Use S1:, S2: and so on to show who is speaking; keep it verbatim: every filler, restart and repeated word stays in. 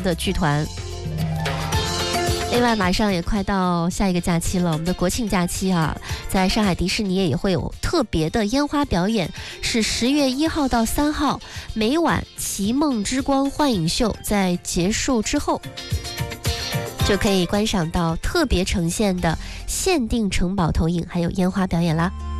S1: 名的剧团。另外，马上也快到下一个假期了，我们的国庆假期啊，在上海迪士尼也会有特别的烟花表演，是十月一号到三号，每晚奇梦之光幻影秀在结束之后，就可以观赏到特别呈现的限定城堡投影，还有烟花表演啦。